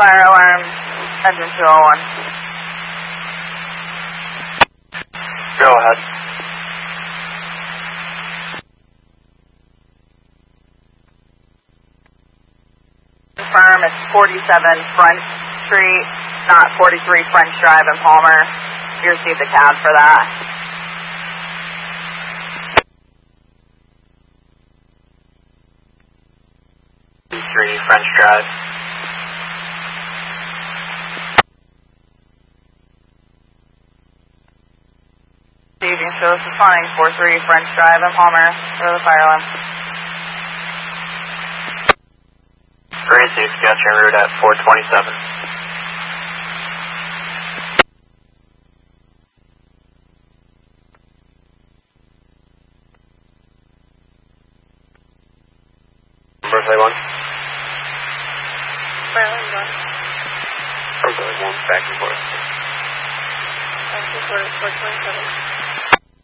Fire alarm, engine 201. Go ahead. Confirm it's 47 French Street, not 43 French Drive in Palmer. You received a cab for that. 43 French Drive. Staging shows responding 43 French Drive in Palmer for the fire alarm. Gracie, got your route at 427. Birthday 1. Fire alarm 1. Birthday 1, back and forth. Back and forth, 427.